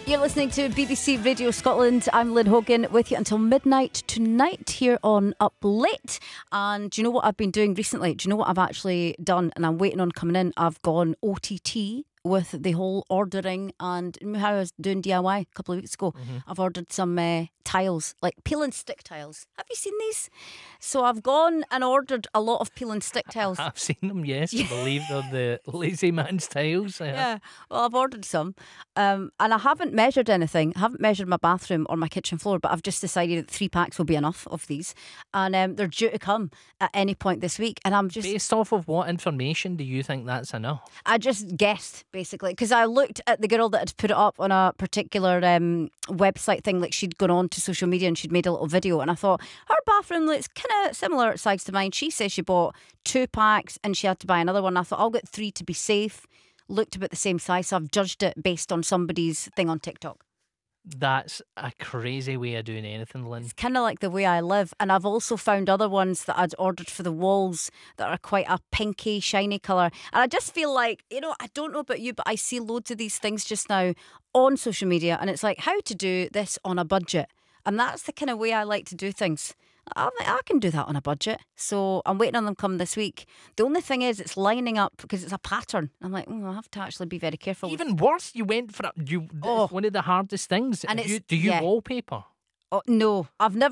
You're listening to BBC Radio Scotland. I'm Lynn Hogan with you until midnight tonight here on Up Late. And do you know what I've been doing recently? Do you know what I've actually done? And I'm waiting on coming in. I've gone OTT with the whole ordering, and how I was doing DIY a couple of weeks ago. I've ordered some tiles, like peel and stick tiles. Have you seen these? So I've gone and ordered a lot of peel and stick tiles. I've seen them, yes. I believe they're the lazy man's tiles. Yeah, well, I've ordered some, and I haven't measured anything. I haven't measured my bathroom or my kitchen floor, but I've just decided that 3 packs will be enough of these, and they're due to come at any point this week. And I'm just Based off of what information do you think that's enough? I just guessed, basically, because I looked at the girl that had put it up on a particular website thing, like she'd gone on to social media and she'd made a little video, and I thought her bathroom looks kind of similar size to mine. She says she bought 2 packs and she had to buy another one. I thought I'll get 3 to be safe. Looked about the same size, so I've judged it based on somebody's thing on TikTok. That's a crazy way of doing anything, Lynn. It's kind of like the way I live. And I've also found other ones that I'd ordered for the walls that are quite a pinky, shiny colour. And I just feel like, I don't know about you, but I see loads of these things just now on social media. And it's like, how to do this on a budget. And that's the kind of way I like to do things. I can do that on a budget. So I'm waiting on them come this week. The only thing is it's lining up because it's a pattern. I'm like, I have to actually be very careful. Even worse, you went for it's one of the hardest things. And Do you yeah. wallpaper? Oh, no, I've never